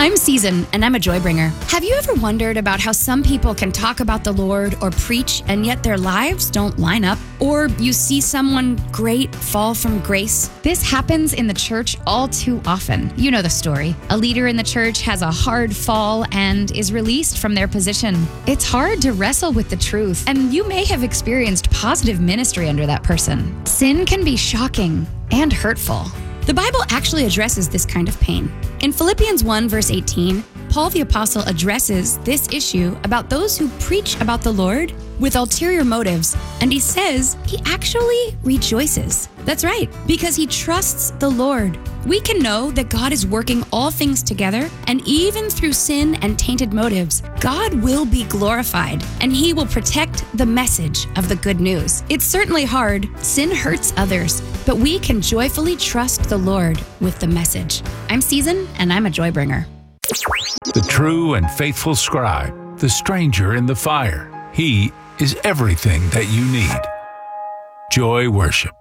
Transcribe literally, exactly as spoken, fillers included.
I'm Season, and I'm a joy bringer. Have you ever wondered about how some people can talk about the Lord or preach, and yet their lives don't line up? Or you see someone great fall from grace? This happens in the church all too often. You know the story. A leader in the church has a hard fall and is released from their position. It's hard to wrestle with the truth, and you may have experienced positive ministry under that person. Sin can be shocking and hurtful. The Bible actually addresses this kind of pain. In Philippians one, verse eighteen, Paul the Apostle addresses this issue about those who preach about the Lord with ulterior motives, and he says he actually rejoices. That's right, because he trusts the Lord. We can know that God is working all things together, and even through sin and tainted motives, God will be glorified, and he will protect the message of the good news. It's certainly hard. Sin hurts others, but we can joyfully trust the Lord with the message. I'm Season, and I'm a joy bringer. The true and faithful scribe, the stranger in the fire. He is everything that you need. Joy Worship.